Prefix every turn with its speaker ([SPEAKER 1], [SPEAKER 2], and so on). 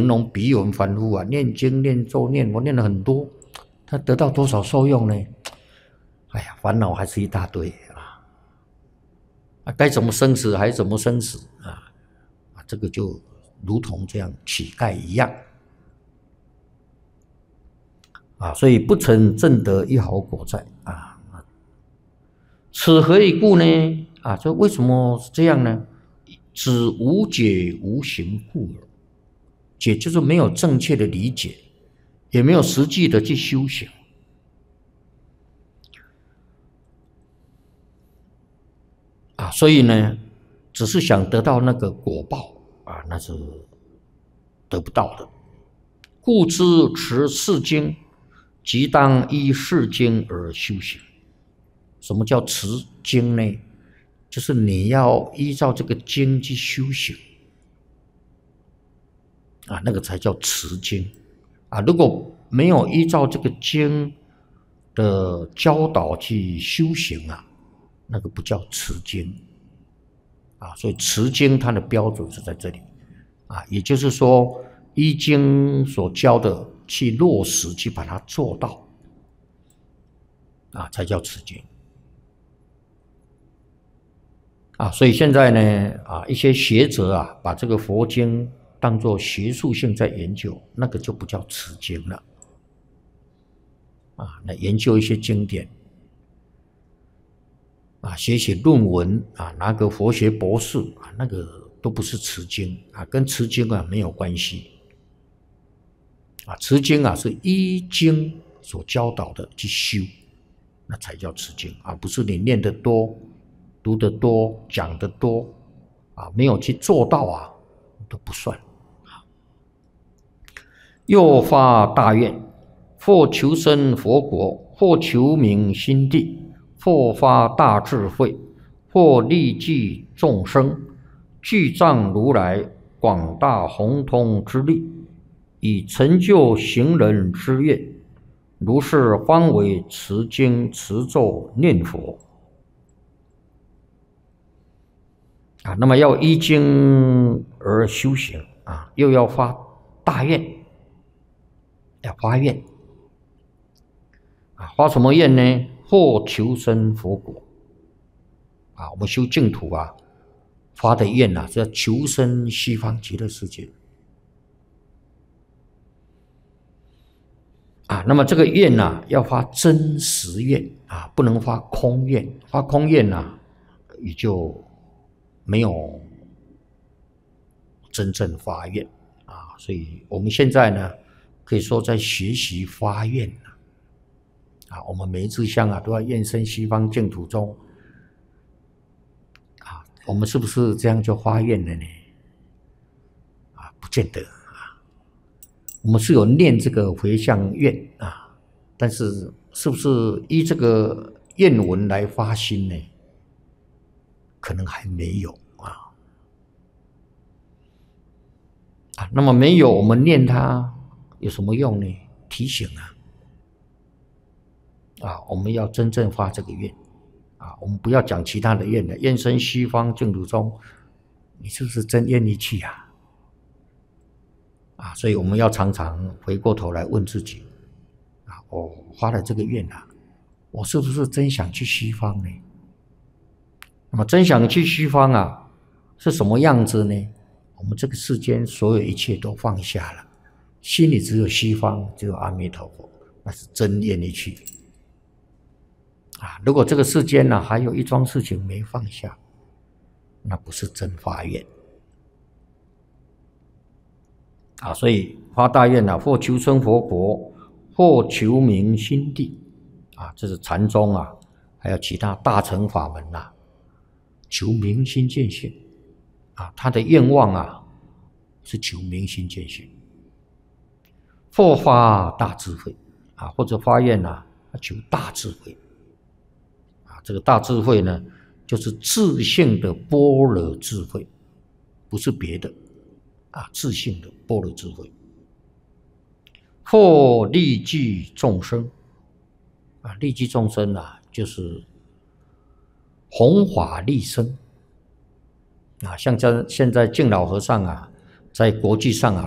[SPEAKER 1] 容比喻我们凡夫啊，念经念咒念佛念了很多，他得到多少受用呢？哎呀，烦恼还是一大堆该怎么生死还怎么生死这个就如同这样乞丐一样所以不曾证得一毫果在此何以故呢？这为什么是这样呢？只无解无行故耳。解就是没有正确的理解，也没有实际的去修行所以呢，只是想得到那个果报那是得不到的。故知持四经，即当依四经而修行。什么叫持经呢？就是你要依照这个经去修行那个才叫持经如果没有依照这个经的教导去修行那个不叫持经所以持经它的标准是在这里也就是说依经所教的去落实，去把它做到才叫持经所以现在呢一些学者把这个佛经当作学术性在研究，那个就不叫持经了来研究一些经典写论文拿个佛学博士那个都不是持经跟持经没有关系持经是依经所教导的去修，那才叫持经不是你念得多读得多讲得多没有去做到都不算又发大愿，或求生佛国，或求名心地，或发大智慧，或利济众生，具仗如来广大宏通之力，以成就行人之愿，如是方为持经持咒念佛那么要依经而修行又要发大愿，要发愿发什么愿呢？或求生佛国我们修净土发的愿是要求生西方极乐世界那么这个愿要发真实愿不能发空愿，发空愿也就没有真正发愿所以我们现在呢可以说在学习发愿我们每一支香都要愿生西方净土中我们是不是这样就发愿了呢？不见得我们是有念这个回向愿但是是不是依这个愿文来发心呢？可能还没有那么没有，我们念它有什么用呢？提醒我们要真正发这个愿我们不要讲其他的愿了，愿生西方净土中，你是不是真愿意去所以我们要常常回过头来问自己我发了这个愿我是不是真想去西方呢？那么真想去西方是什么样子呢？我们这个世间所有一切都放下了，心里只有西方，只有阿弥陀佛，那是真愿意去如果这个世间还有一桩事情没放下，那不是真发愿所以发大愿或求生佛国，或求名心地这是禅宗还有其他大乘法门求明心见性他的愿望是求明心见性，或发大智慧或者发愿求大智慧这个大智慧呢，就是自性的般若智慧，不是别的自性的般若智慧。或利济众生利济众生就是弘法利生像现在敬老和尚在国际上